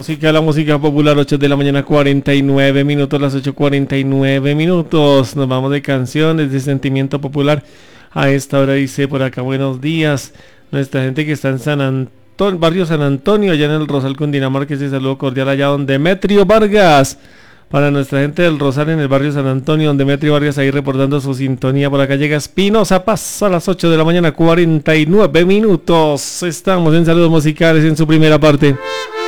La música popular, 8 de la mañana, 49 minutos, las 8:49 minutos. Nos vamos de canciones, de sentimiento popular. A esta hora dice por acá, buenos días. Nuestra gente que está en San Antonio, barrio San Antonio, allá en el Rosal, Cundinamarca, ese saludo cordial allá don Demetrio Vargas. Para nuestra gente del Rosal en el barrio San Antonio, don Demetrio Vargas ahí reportando su sintonía. Por acá llega Espinosa Paz a las 8 de la mañana, 49 minutos. Estamos en saludos musicales en su primera parte.